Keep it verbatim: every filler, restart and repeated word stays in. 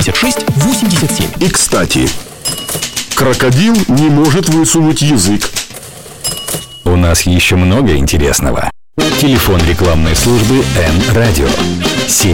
семьдесят шесть восемьдесят семь. И, кстати, крокодил не может высунуть язык. У нас еще много интересного. Телефон рекламной службы Н-Радио.